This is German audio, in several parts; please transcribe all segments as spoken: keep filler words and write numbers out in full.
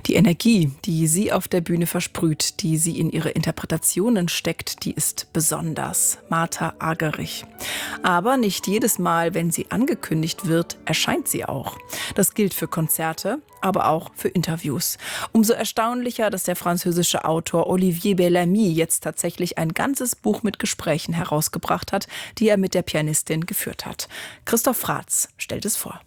Die Energie, die sie auf der Bühne versprüht, die sie in ihre Interpretationen steckt, die ist besonders. Martha Argerich. Aber nicht jedes Mal, wenn sie angekündigt wird, erscheint sie auch. Das gilt für Konzerte, aber auch für Interviews. Umso erstaunlicher, dass der französische Autor Olivier Bellamy jetzt tatsächlich ein ganzes Buch mit Gesprächen herausgebracht hat, die er mit der Pianistin geführt hat. Christoph Fratz stellt es vor.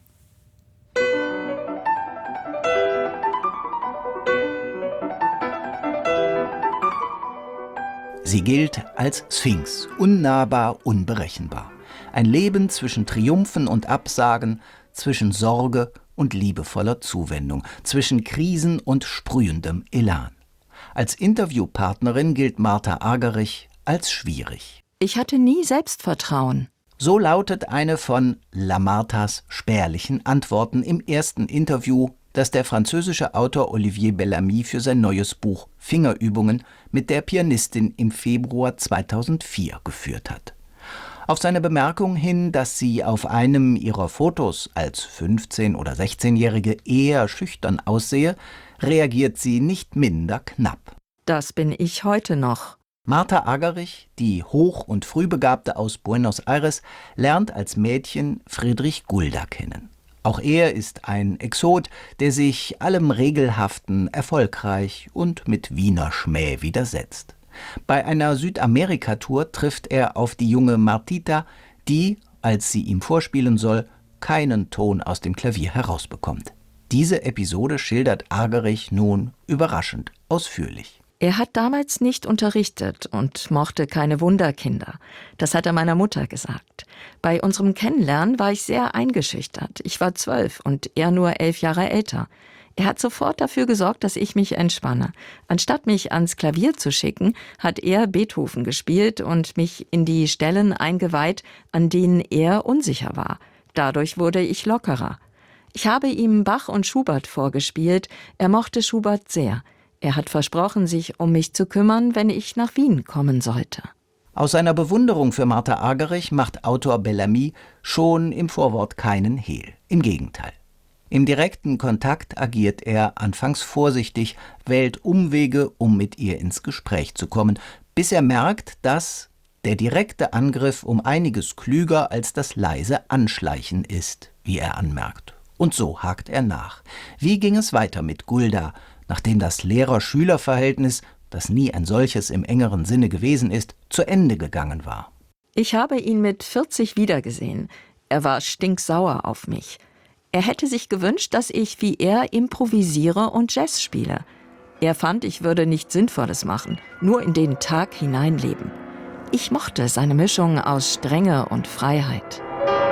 Sie gilt als Sphinx, unnahbar, unberechenbar. Ein Leben zwischen Triumphen und Absagen, zwischen Sorge und liebevoller Zuwendung, zwischen Krisen und sprühendem Elan. Als Interviewpartnerin gilt Martha Argerich als schwierig. Ich hatte nie Selbstvertrauen. So lautet eine von La Marthas spärlichen Antworten im ersten Interview, das der französische Autor Olivier Bellamy für sein neues Buch Fingerübungen mit der Pianistin im Februar zweitausendvier geführt hat. Auf seine Bemerkung hin, dass sie auf einem ihrer Fotos als fünfzehn- oder sechzehnjährige eher schüchtern aussehe, reagiert sie nicht minder knapp. Das bin ich heute noch. Martha Argerich, die Hoch- und Frühbegabte aus Buenos Aires, lernt als Mädchen Friedrich Gulda kennen. Auch er ist ein Exot, der sich allem Regelhaften erfolgreich und mit Wiener Schmäh widersetzt. Bei einer Südamerika-Tour trifft er auf die junge Martita, die, als sie ihm vorspielen soll, keinen Ton aus dem Klavier herausbekommt. Diese Episode schildert Argerich nun überraschend ausführlich. Er hat damals nicht unterrichtet und mochte keine Wunderkinder. Das hat er meiner Mutter gesagt. Bei unserem Kennenlernen war ich sehr eingeschüchtert. Ich war zwölf und er nur elf Jahre älter. Er hat sofort dafür gesorgt, dass ich mich entspanne. Anstatt mich ans Klavier zu schicken, hat er Beethoven gespielt und mich in die Stellen eingeweiht, an denen er unsicher war. Dadurch wurde ich lockerer. Ich habe ihm Bach und Schubert vorgespielt. Er mochte Schubert sehr. Er hat versprochen, sich um mich zu kümmern, wenn ich nach Wien kommen sollte. Aus seiner Bewunderung für Martha Argerich macht Autor Bellamy schon im Vorwort keinen Hehl. Im Gegenteil. Im direkten Kontakt agiert er anfangs vorsichtig, wählt Umwege, um mit ihr ins Gespräch zu kommen, bis er merkt, dass der direkte Angriff um einiges klüger als das leise Anschleichen ist, wie er anmerkt. Und so hakt er nach. Wie ging es weiter mit Gulda, nachdem das Lehrer-Schüler-Verhältnis, das nie ein solches im engeren Sinne gewesen ist, zu Ende gegangen war? Ich habe ihn mit vierzig wiedergesehen. Er war stinksauer auf mich. Er hätte sich gewünscht, dass ich wie er improvisiere und Jazz spiele. Er fand, ich würde nichts Sinnvolles machen, nur in den Tag hineinleben. Ich mochte seine Mischung aus Strenge und Freiheit.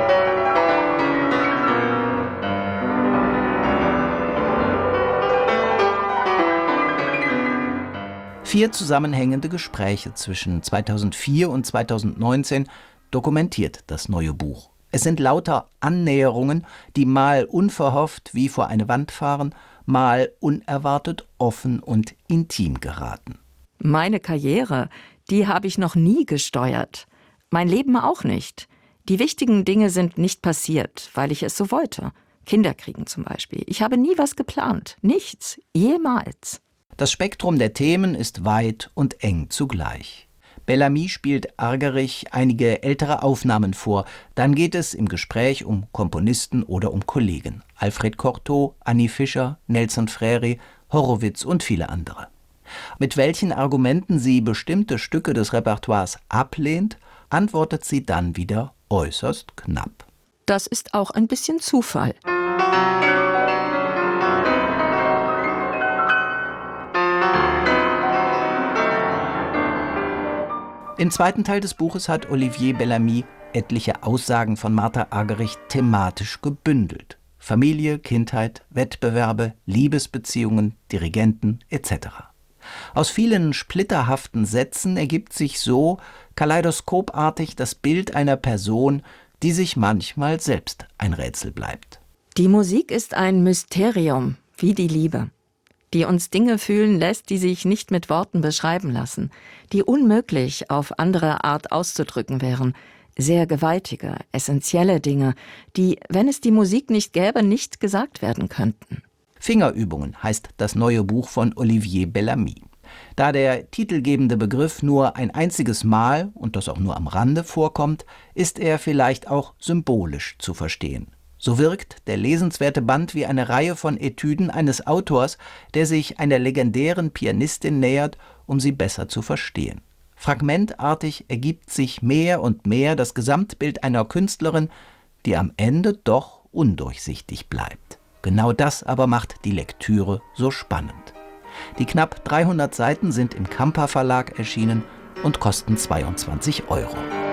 Vier zusammenhängende Gespräche zwischen zweitausendvier und zweitausendneunzehn dokumentiert das neue Buch. Es sind lauter Annäherungen, die mal unverhofft wie vor eine Wand fahren, mal unerwartet offen und intim geraten. Meine Karriere, die habe ich noch nie gesteuert. Mein Leben auch nicht. Die wichtigen Dinge sind nicht passiert, weil ich es so wollte. Kinder kriegen zum Beispiel. Ich habe nie was geplant. Nichts. Jemals. Das Spektrum der Themen ist weit und eng zugleich. Bellamy spielt Argerich einige ältere Aufnahmen vor. Dann geht es im Gespräch um Komponisten oder um Kollegen. Alfred Cortot, Annie Fischer, Nelson Freire, Horowitz und viele andere. Mit welchen Argumenten sie bestimmte Stücke des Repertoires ablehnt, antwortet sie dann wieder äußerst knapp. Das ist auch ein bisschen Zufall. Im zweiten Teil des Buches hat Olivier Bellamy etliche Aussagen von Martha Argerich thematisch gebündelt. Familie, Kindheit, Wettbewerbe, Liebesbeziehungen, Dirigenten et cetera. Aus vielen splitterhaften Sätzen ergibt sich so kaleidoskopartig das Bild einer Person, die sich manchmal selbst ein Rätsel bleibt. Die Musik ist ein Mysterium, wie die Liebe, die uns Dinge fühlen lässt, die sich nicht mit Worten beschreiben lassen, die unmöglich auf andere Art auszudrücken wären. Sehr gewaltige, essentielle Dinge, die, wenn es die Musik nicht gäbe, nicht gesagt werden könnten. Fingerübungen heißt das neue Buch von Olivier Bellamy. Da der titelgebende Begriff nur ein einziges Mal, und das auch nur am Rande, vorkommt, ist er vielleicht auch symbolisch zu verstehen. So wirkt der lesenswerte Band wie eine Reihe von Etüden eines Autors, der sich einer legendären Pianistin nähert, um sie besser zu verstehen. Fragmentartig ergibt sich mehr und mehr das Gesamtbild einer Künstlerin, die am Ende doch undurchsichtig bleibt. Genau das aber macht die Lektüre so spannend. Die knapp dreihundert Seiten sind im Kamper Verlag erschienen und kosten zweiundzwanzig Euro.